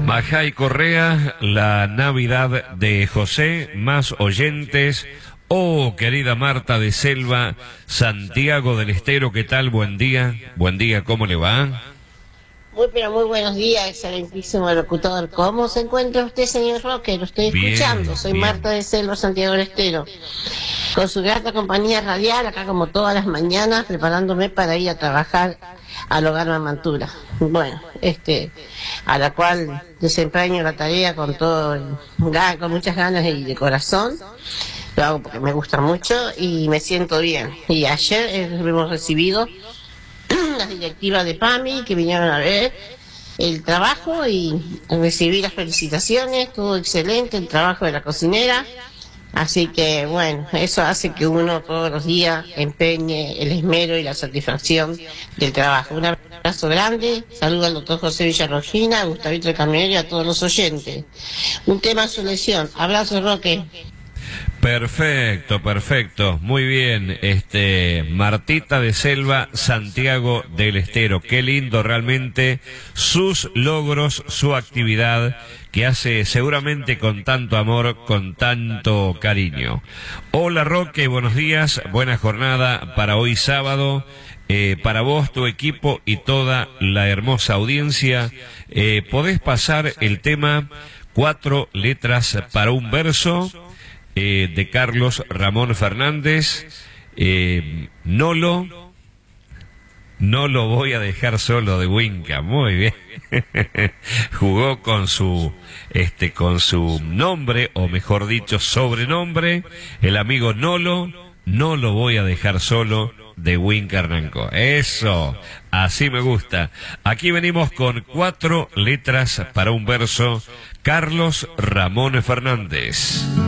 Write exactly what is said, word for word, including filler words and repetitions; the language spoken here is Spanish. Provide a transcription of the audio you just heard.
Majay Correa, la Navidad de José, más oyentes. Oh, querida Marta de Selva, Santiago del Estero, ¿qué tal? Buen día. Buen día, ¿cómo le va? Muy, pero muy buenos días, excelentísimo locutor. ¿Cómo se encuentra usted, señor Roque? Lo estoy Bien, escuchando. Soy bien. Marta de Selva, Santiago del Estero. Con su grata compañía radial, acá como todas las mañanas, preparándome para ir a trabajar al hogar Mamantura. Bueno, este, a la cual desempeño la tarea con todo, el, con muchas ganas y de corazón. Lo hago porque me gusta mucho y me siento bien. Y ayer eh, hemos recibido las directivas de PAMI que vinieron a ver el trabajo y recibí las felicitaciones, todo excelente, el trabajo de la cocinera. Así que bueno, eso hace que uno todos los días empeñe el esmero y la satisfacción del trabajo. Un abrazo grande, saludo al doctor José Villarrojina, a Gustavito el Camionero y a todos los oyentes. Un tema en su lesión. Abrazo, Roque. Perfecto, perfecto, muy bien. Este, Martita de Selva, Santiago del Estero, qué lindo realmente sus logros, su actividad que hace seguramente con tanto amor, con tanto cariño. Hola Roque, buenos días, buena jornada para hoy sábado. Eh, para vos, tu equipo y toda la hermosa audiencia, eh, podés pasar el tema Cuatro letras para un verso. Eh, de Carlos Ramón Fernández. eh, Nolo, no lo voy a dejar solo, de Winca, muy bien. Jugó con su este con su nombre, o mejor dicho, sobrenombre, el amigo Nolo, no lo voy a dejar solo, de Winca Hernanco. Eso, así me gusta. Aquí venimos con cuatro letras para un verso. Carlos Ramón Fernández.